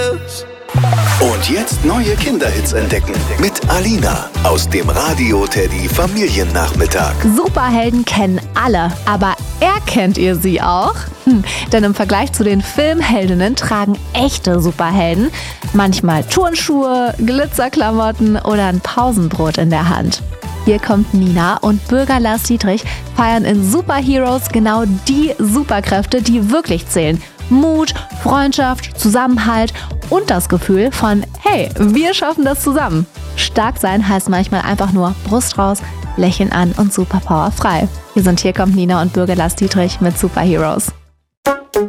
Und jetzt neue Kinderhits entdecken mit Alina aus dem Radio Teddy Familiennachmittag. Superhelden kennen alle, aber erkennt ihr sie auch? Denn im Vergleich zu den Filmheldinnen tragen echte Superhelden manchmal Turnschuhe, Glitzerklamotten oder ein Pausenbrot in der Hand. Hier kommt Nina und Bürger Lars Dietrich feiern in Superheroes genau die Superkräfte, die wirklich zählen. Mut, Freundschaft, Zusammenhalt und das Gefühl von, hey, wir schaffen das zusammen. Stark sein heißt manchmal einfach nur Brust raus, Lächeln an und Superpower frei. Hier kommt Nina und Bürger Lars Dietrich mit Superheroes.